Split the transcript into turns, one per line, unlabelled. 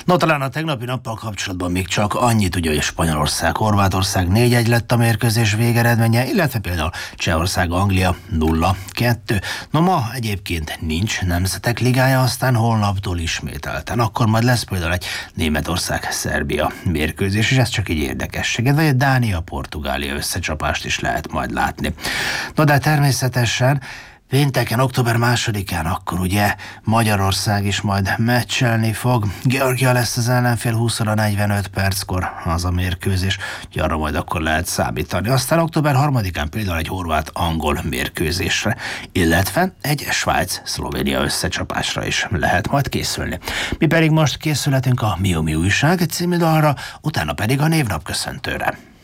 No, talán a tegnapi nappal kapcsolatban még csak annyit, ugye, hogy Spanyolország, Horvátország 4-1 lett a mérkőzés végeredménye, illetve például Csehország, Anglia 0-2. No, ma egyébként nincs Nemzetek Ligája, aztán holnaptól ismételten. Akkor majd lesz például egy Németország-Szerbia mérkőzés, és ez csak egy érdekesség, vagy egy Dánia-Portugália összecsapást is lehet majd látni. No, de természetesen pénteken, október 2-án akkor ugye Magyarország is majd meccselni fog. Georgia lesz az ellenfél 20:45 az a mérkőzés, úgyhogy arra majd akkor lehet számítani. Aztán október 3-án például egy horvát-angol mérkőzésre, illetve egy Svájc-Szlovénia összecsapásra is lehet majd készülni. Mi pedig most készülhetünk a Miu Miu újság című dalra, utána pedig a névnapköszöntőre.